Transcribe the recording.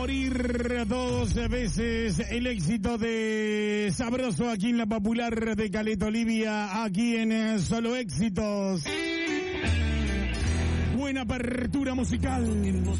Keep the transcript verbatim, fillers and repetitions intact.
Morir dos veces el éxito de Sabroso aquí en la Popular de Caleta Olivia, aquí en Solo Éxitos. Buena apertura musical.